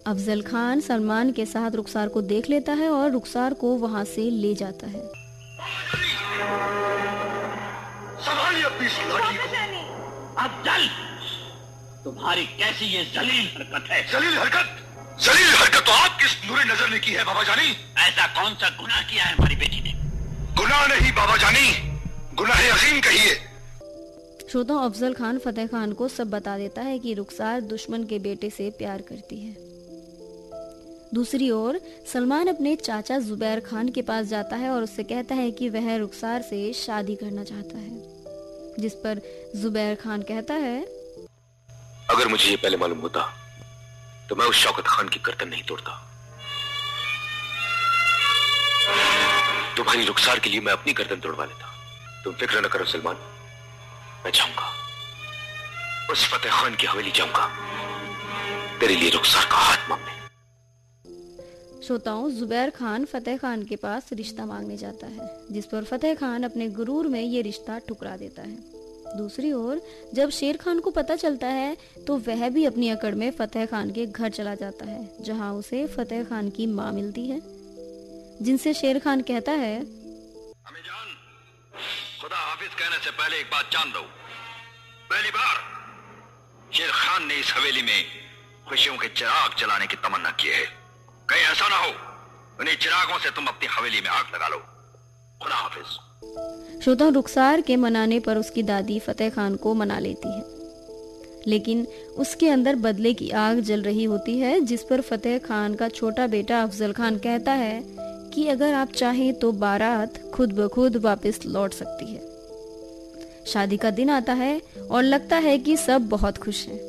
अफजल खान सलमान के साथ रुखसार को देख लेता है और रुखसार को वहां से ले जाता है। अफजल, तुम्हारी कैसी ये जलील हरकत है? जलील हरकत तो आपकी इस नूरे नजर ने की है बाबा जानी। ऐसा कौन सा गुनाह किया है हमारी बेटी ने? गुनाह नहीं बाबा जानी, गुनाह अजीम कहिए। श्रोताओं, अफजल खान फतेह खान को सब बता देता है कि रुखसार दुश्मन के बेटे से प्यार करती है। दूसरी ओर सलमान अपने चाचा जुबैर खान के पास जाता है और उससे कहता है कि वह रुखसार से शादी करना चाहता है, जिस पर जुबैर खान कहता है, अगर मुझे ये पहले मालूम होता तो मैं उस शौकत खान की गर्दन नहीं तोड़ता। तुम्हारी रुखसार के लिए मैं अपनी गर्दन तोड़वा लेता। तुम फिक्र न करो सलमान, मैं जाऊंगा, उस फतेह खान की हवेली जाऊंगा तेरे लिए रुखसार का हाथ मांगने। श्रोताओं, जुबैर खान फतेह खान के पास रिश्ता मांगने जाता है, जिस पर फतेह खान अपने गुरूर में ये रिश्ता ठुकरा देता है। दूसरी ओर जब शेर खान को पता चलता है तो वह भी अपनी अकड़ में फतेह खान के घर चला जाता है, जहां उसे फतेह खान की मां मिलती है, जिनसे शेर खान कहता है, अम्मी जान, खुदा हाफिज कहने से पहले एक बात जान दो, पहली बार शेर खान ने इस हवेली में खुशियों के चिराग जलाने की तमन्ना की है। कहीं ऐसा ना हो उन्हीं चिरागों से तुम अपनी हवेली में आग लगा लो। खुदा हाफिज। श्रोता, रुखसार के मनाने पर उसकी दादी फतेह खान को मना लेती है, लेकिन उसके अंदर बदले की आग जल रही होती है, जिस पर फतेह खान का छोटा बेटा अफजल खान कहता है कि अगर आप चाहें तो बारात खुद ब खुद वापस लौट सकती है। शादी का दिन आता है और लगता है कि सब बहुत खुश हैं।